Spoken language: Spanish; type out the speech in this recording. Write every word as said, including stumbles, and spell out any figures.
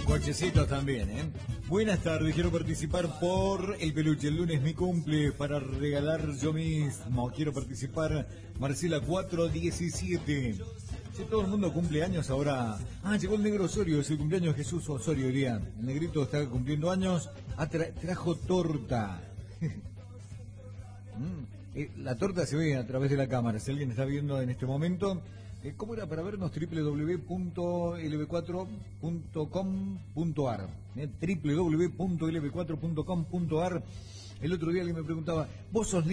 Cochecitos también, ¿eh? Buenas tardes, quiero participar por el peluche. El lunes mi cumple para regalar yo mismo. Quiero participar, Marcela cuatro diecisiete. Si todo el mundo cumple años ahora. Ah, llegó el negro Osorio, es el cumpleaños de Jesús Osorio, diría. El negrito está cumpliendo años. Ah, tra- trajo torta. mm. eh, la torta se ve a través de la cámara. Si alguien está viendo en este momento. Eh, ¿Cómo era para vernos? doble u doble u doble u punto l b cuatro punto com punto a r. Eh, doble u doble u doble u punto l b cuatro punto com punto a r. El otro día alguien me preguntaba, ¿vos sos